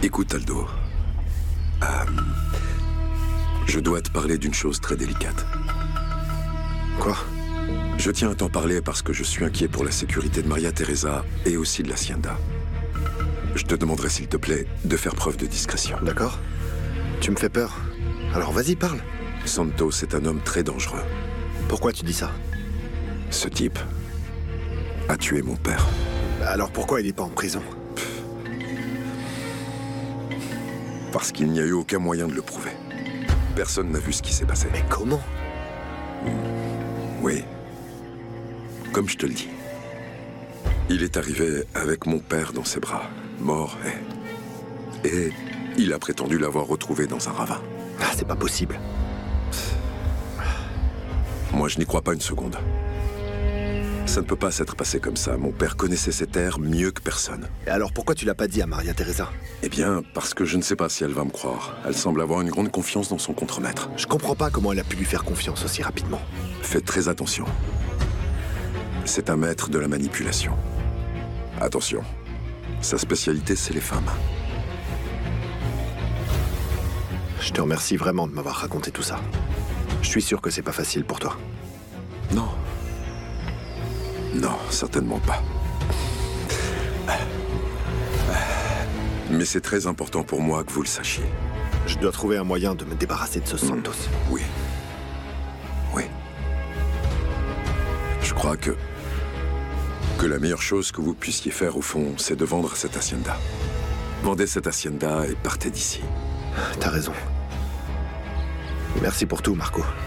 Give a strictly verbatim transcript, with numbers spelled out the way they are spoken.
Écoute, Aldo. Euh, je dois te parler d'une chose très délicate. Quoi? Je tiens à t'en parler parce que je suis inquiet pour la sécurité de Maria Teresa et aussi de l'Hacienda. Je te demanderai, s'il te plaît, de faire preuve de discrétion. D'accord. Tu me fais peur. Alors vas-y, parle. Santos est un homme très dangereux. Pourquoi tu dis ça? Ce type a tué mon père. Alors pourquoi il n'est pas en prison? Parce qu'il n'y a eu aucun moyen de le prouver. Personne n'a vu ce qui s'est passé. Mais comment? Oui. Comme je te le dis. Il est arrivé avec mon père dans ses bras, mort, et... Et il a prétendu l'avoir retrouvé dans un ravin. Ah, c'est pas possible. Moi, je n'y crois pas une seconde. Ça ne peut pas s'être passé comme ça. Mon père connaissait ces terres mieux que personne. Et alors pourquoi tu l'as pas dit à Maria Teresa? Eh bien, parce que je ne sais pas si elle va me croire. Elle semble avoir une grande confiance dans son contremaître. Je comprends pas comment elle a pu lui faire confiance aussi rapidement. Faites très attention. C'est un maître de la manipulation. Attention. Sa spécialité, c'est les femmes. Je te remercie vraiment de m'avoir raconté tout ça. Je suis sûr que c'est pas facile pour toi. Non. Non, certainement pas. Mais c'est très important pour moi que vous le sachiez. Je dois trouver un moyen de me débarrasser de ce Santos. Mmh. Oui. Oui. Je crois que... que la meilleure chose que vous puissiez faire, au fond, c'est de vendre cette hacienda. Vendez cette hacienda et partez d'ici. T'as raison. Merci pour tout, Marco.